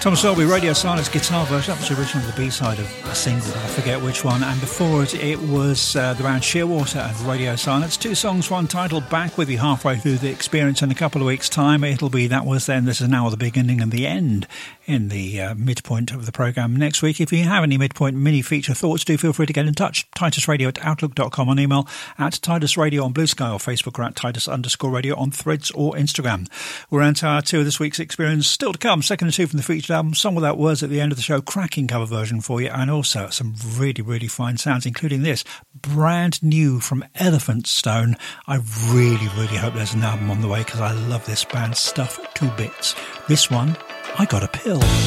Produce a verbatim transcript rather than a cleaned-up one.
Thomas Dolby, Radio Silence guitar version. That was originally the B-side of a single, I forget which one. And before it, it was uh, the band Shearwater and Radio Silence. Two songs, one titled Back With You, halfway through the experience in a couple of weeks' time. It'll be That Was Then, This Is Now, the beginning and the end in the uh, midpoint of the programme next week. If you have any midpoint mini-feature thoughts, do feel free to get in touch. Titus Radio at outlook dot com on email, at Titus Radio on Blue Sky or Facebook, or at Titus underscore Radio on Threads or Instagram. We're on to our two of this week's experience. Still to come, second and two from the featured album, Song Without Words at the end of the show, cracking cover version for you, and also some really, really fine sounds, including this, brand new from Elephant Stone. I really, really hope there's an album on the way because I love this band's stuff to bits. This one, I Got a Pill.